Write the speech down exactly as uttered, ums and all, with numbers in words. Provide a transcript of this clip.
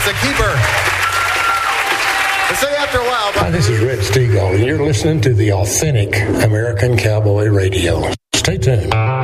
It's a keeper. They say after a while. Hi, this is Red Steagall, and you're listening to the authentic American Cowboy Radio. Stay tuned.